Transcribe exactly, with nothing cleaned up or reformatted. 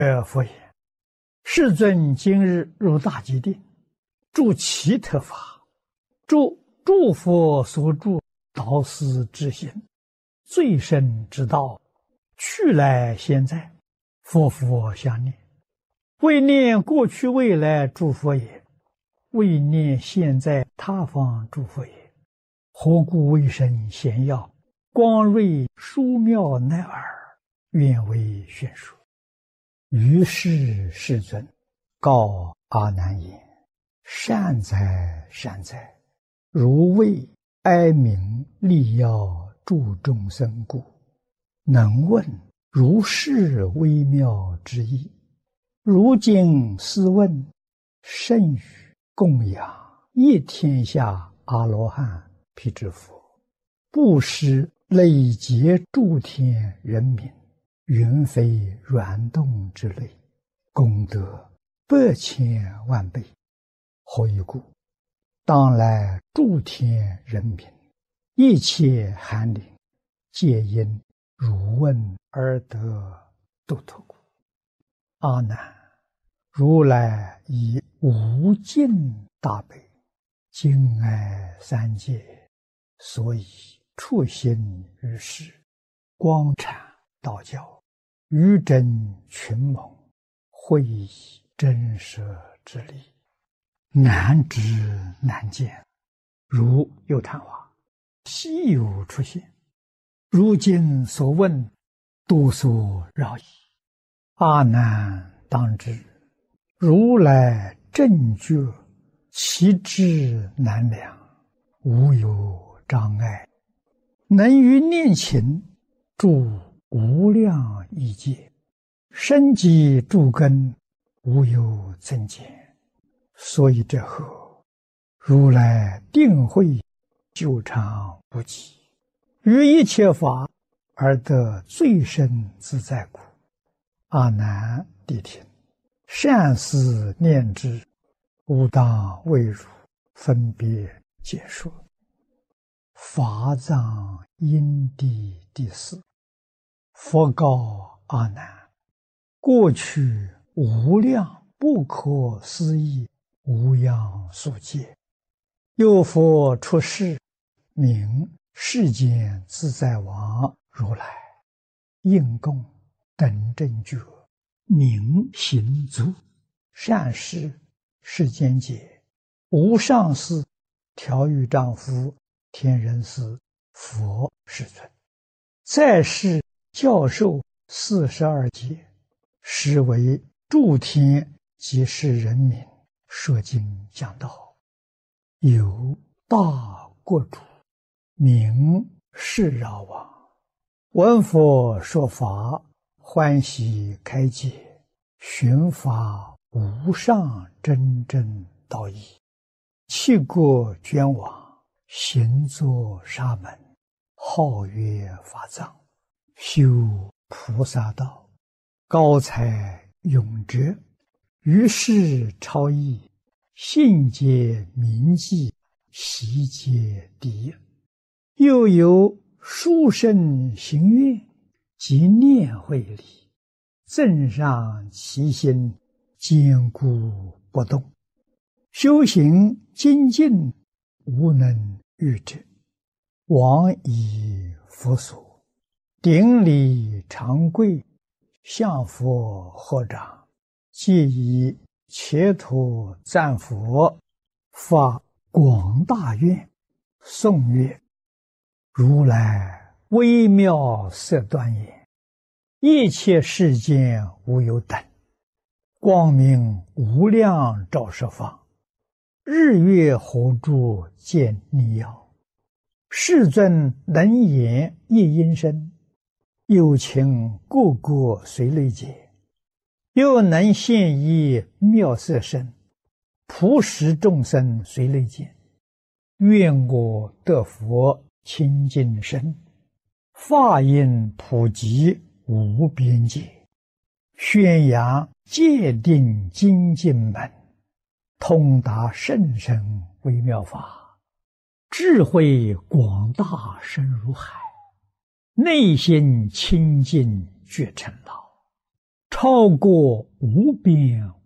呃，佛言：世尊今日入大吉定，住其特法，住诸佛所住导师之心，最深之道，去来现在，佛佛相念，为念过去未来诸佛也，为念现在他方诸佛也。何故为生贤要，光瑞殊妙乃尔，愿为宣说。于是世尊告阿难言：善哉善哉，如为哀悯利要助众生故，能问如是微妙之意。如今试问，甚于供养一天下阿罗汉辟支佛，布施累劫诸天人民，云非软动之类，功德百千万倍。何以故？当来诸天人民，一切寒灵，皆因汝问而得度脱故。阿难，如来以无尽大悲，敬爱三界，所以处心于世，光阐道教，于真群蒙，会以真实之理，难知难见，如有昙花，稀有出现。如今所问，多所扰矣。阿难当知，如来正觉，其智难量，无有障碍，能于念勤住无量亿界，深积诸根，无有增减。所以这后，如来定慧久长不极，于一切法而得最深自在故。阿难谛听，善思念之，吾当为汝分别解说。法藏因地第四。佛告阿难：过去无量不可思议无量数劫，有佛出世，名世间自在王如来，应供等正觉，名行足，善事世间解，无上士，调御丈夫，天人师，佛世尊。再世教授四十二劫，实为诸天及世人民说经讲道。有大国主，名释饶王，闻佛说法，欢喜开解，寻发无上真正道义，弃国捐往，行作沙门，号曰法藏，修菩萨道，高才永哲，于是超逸，信解铭记，习皆第一。又有殊胜行愿及念慧力，增上其心，坚固不动，修行精进，无能御之。往以佛所，顶礼长跪，向佛合掌，皆以切土赞佛，发广大愿，颂曰：如来微妙色端严，一切世间无有等，光明无量照十方，日月火柱见逆耀。世尊能言一音声，有情个个随类解，又能现一妙色身，普使众生随类见。愿我得佛清净身，法音普及无边界，宣扬戒定精进门，通达甚深微妙法，智慧广大深如海，内心清净觉成老， 超过无边